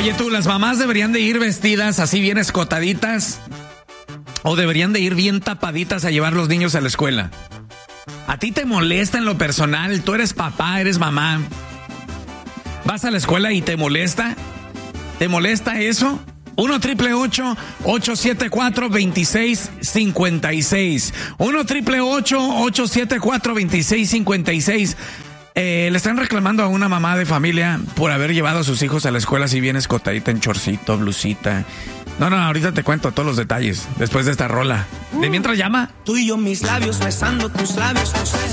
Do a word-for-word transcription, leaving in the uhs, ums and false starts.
Oye, tú, ¿las mamás deberían de ir vestidas así bien escotaditas o deberían de ir bien tapaditas a llevar los niños a la escuela? ¿A ti te molesta en lo personal? Tú eres papá, eres mamá. ¿Vas a la escuela y te molesta? ¿Te molesta eso? uno triple ocho, ocho siete cuatro, dos seis cinco seis. uno triple ocho, ocho siete cuatro, dos seis cinco seis. Eh, le están reclamando a una mamá de familia por haber llevado a sus hijos a la escuela así bien escotadita, en chorcito, blusita. No, no, ahorita te cuento todos los detalles después de esta rola. ¿De mientras llama? Tú y yo mis labios besando tus labios, no sé.